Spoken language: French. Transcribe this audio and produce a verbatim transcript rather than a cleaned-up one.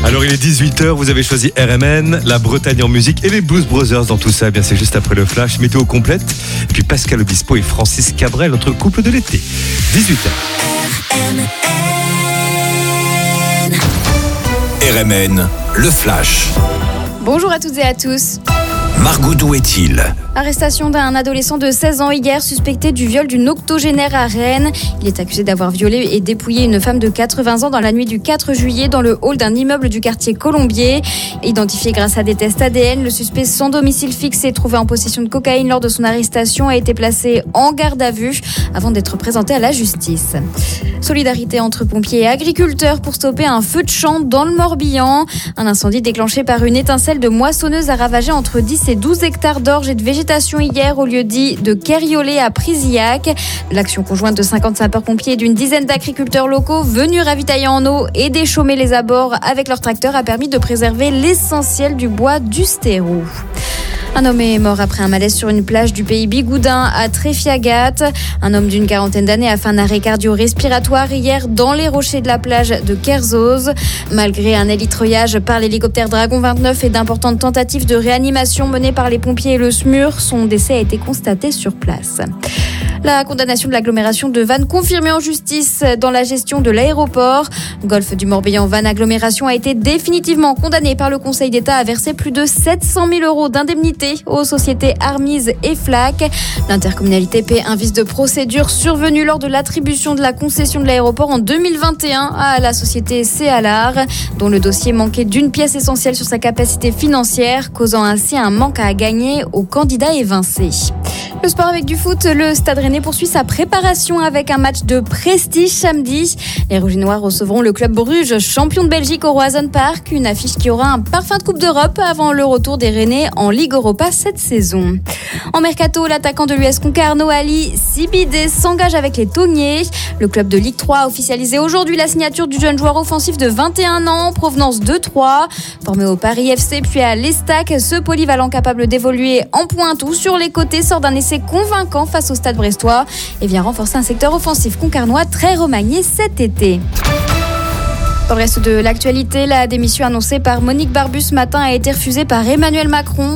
Alors il est dix-huit heures, vous avez choisi R M N, la Bretagne en musique et les Blues Brothers dans tout ça. Eh bien c'est juste après le flash, météo complète. Et puis Pascal Obispo et Francis Cabrel, notre couple de l'été. dix-huit heures. R M N, le flash. Bonjour à toutes et à tous. Margot, d'où est-il ? Arrestation d'un adolescent de seize ans hier, suspecté du viol d'une octogénaire à Rennes. Il est accusé d'avoir violé et dépouillé une femme de quatre-vingts ans dans la nuit du quatre juillet dans le hall d'un immeuble du quartier Colombier. Identifié grâce à des tests A D N, le suspect sans domicile fixe et trouvé en possession de cocaïne lors de son arrestation a été placé en garde à vue avant d'être présenté à la justice. Solidarité entre pompiers et agriculteurs pour stopper un feu de champ dans le Morbihan. Un incendie déclenché par une étincelle de moissonneuse a ravagé entre dix et douze hectares d'orge et de végétation hier au lieu dit de Kerriolé à Prizillac. L'action conjointe de cinquante sapeurs-pompiers et d'une dizaine d'agriculteurs locaux venus ravitailler en eau et déchaumer les abords avec leurs tracteurs a permis de préserver l'essentiel du bois du Stéro. Un homme est mort après un malaise sur une plage du pays Bigoudin à Tréfiagat. Un homme d'une quarantaine d'années a fait un arrêt cardio-respiratoire hier dans les rochers de la plage de Kerzoz. Malgré un élitreillage par l'hélicoptère Dragon vingt-neuf et d'importantes tentatives de réanimation menées par les pompiers et le S M U R, son décès a été constaté sur place. La condamnation de l'agglomération de Vannes confirmée en justice dans la gestion de l'aéroport. Golfe du Morbihan Vannes Agglomération a été définitivement condamné par le Conseil d'État à verser plus de sept cent mille euros d'indemnité aux sociétés Armise et Flac. L'intercommunalité paie un vice de procédure survenu lors de l'attribution de la concession de l'aéroport en deux mille vingt et un à la société Céalar, dont le dossier manquait d'une pièce essentielle sur sa capacité financière, causant ainsi un manque à gagner aux candidats évincés. Le sport avec du foot, le Stade Rennais poursuit sa préparation avec un match de prestige samedi. Les Rouges et Noirs recevront le club Bruges, champion de Belgique au Roazhon Park, une affiche qui aura un parfum de Coupe d'Europe avant le retour des Rennais en Ligue Europa cette saison. En mercato, l'attaquant de l'U S Concarneau Ali Sibidé s'engage avec les Taugnais. Le club de Ligue trois a officialisé aujourd'hui la signature du jeune joueur offensif de vingt et un ans, provenance de Troyes. Formé au Paris F C puis à l'Estac, ce polyvalent capable d'évoluer en pointe ou sur les côtés sort d'un essai convaincant face au Stade brestois et vient renforcer un secteur offensif concarnois très remanié cet été. Dans le reste de l'actualité, la démission annoncée par Monique Barbu ce matin a été refusée par Emmanuel Macron.